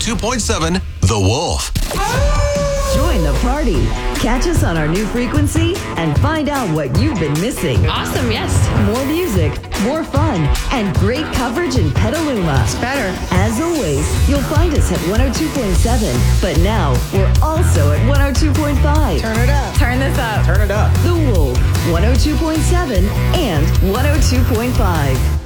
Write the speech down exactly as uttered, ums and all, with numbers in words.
two point seven The Wolf. Join the party. Catch us on our new frequency and find out what you've been missing. Awesome, yes. More music, more fun, and great coverage in Petaluma. It's better. As always, you'll find us at one oh two point seven, but now we're also at one oh two point five. Turn it up. Turn this up. Turn it up. The Wolf, one oh two point seven and one oh two point five.